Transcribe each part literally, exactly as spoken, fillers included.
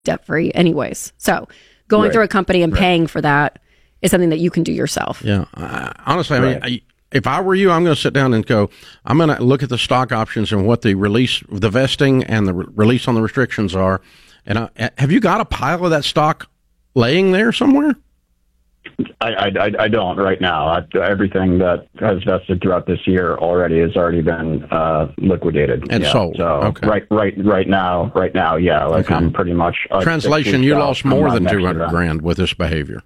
debt free anyways. So going Right. through a company and Right. paying for that is something that you can do yourself. Yeah. I, honestly, I mean, Right. I, if I were you, I'm going to sit down and go, I'm going to look at the stock options and what the release, the vesting and the re- release on the restrictions are. And I, have you got a pile of that stock laying there somewhere? I, I, I don't right now. I, everything that has vested throughout this year already has already been uh, liquidated And yeah. sold. So Okay. right, right, right now, right now, yeah. Like Okay. I'm pretty much uh, Translation, six you weeks out lost from more my than next two hundred event. grand with this behavior.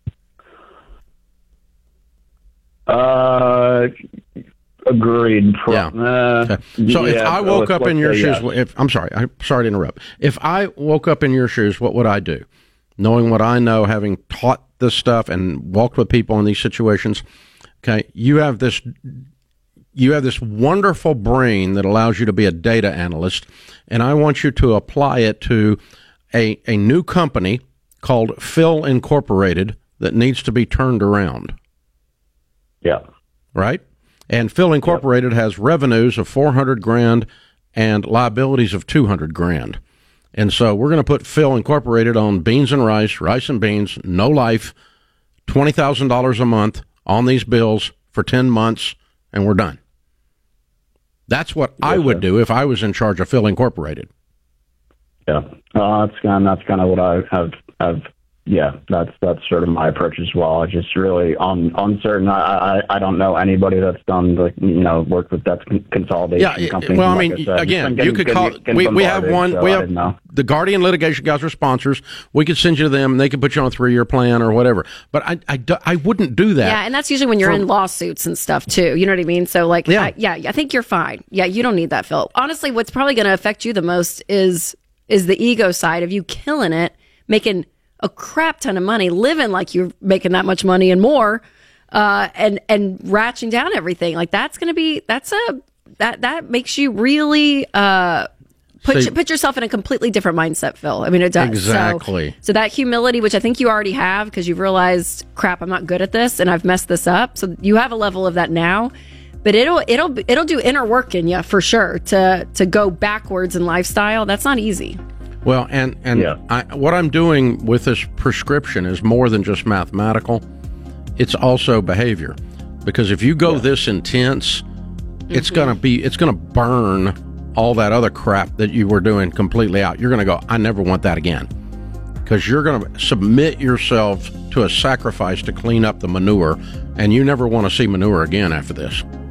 Uh, agreed. Pro- Yeah. Uh, Okay. So if yeah, I woke let's- up in let's your say shoes, yes. if I'm sorry, I'm sorry to interrupt. If I woke up in your shoes, what would I do? Knowing what I know, having taught this stuff and walked with people in these situations, okay, you have this, you have this wonderful brain that allows you to be a data analyst, and I want you to apply it to a a new company called Phil Incorporated that needs to be turned around. Yeah. Right? And Phil Incorporated yep. has revenues of four hundred grand and liabilities of two hundred grand. And so we're going to put Phil Incorporated on beans and rice, rice and beans, no life, twenty thousand dollars a month on these bills for ten months, and we're done. That's what yes, I would sir. do if I was in charge of Phil Incorporated. Yeah. Uh, that's kind of, that's kind of what I have, have Yeah, that's that's sort of my approach as well. I just really un, uncertain. I, I I don't know anybody that's done the you know worked with debt consolidation yeah, companies. Well, I like mean, I said, again, getting, you could getting, call. getting we we have one. so we I have the Guardian litigation guys are sponsors. We could send you to them. And they could put you on a three year plan or whatever. But I, I, I wouldn't do that. Yeah, and that's usually when you're from, in lawsuits and stuff too. You know what I mean? So like, yeah, I, yeah, I think you're fine. Yeah, you don't need that, Phil. Honestly, what's probably going to affect you the most is is the ego side of you killing it, making a crap ton of money, living like you're making that much money and more, uh, and and ratcheting down everything. Like that's going to be that's a that that makes you really uh, put See, you, put yourself in a completely different mindset, Phil. I mean, it does exactly. So, so that humility, which I think you already have, because you've realized, crap, I'm not good at this, and I've messed this up. So you have a level of that now. But it'll it'll it'll do inner work in you for sure to to go backwards in lifestyle. That's not easy. Well, and, and yeah. I, what I'm doing with this prescription is more than just mathematical. It's also behavior. Because if you go yeah. this intense, mm-hmm. it's going to be, it's going to burn all that other crap that you were doing completely out. You're going to go, I never want that again. Because you're going to submit yourself to a sacrifice to clean up the manure, and you never want to see manure again after this.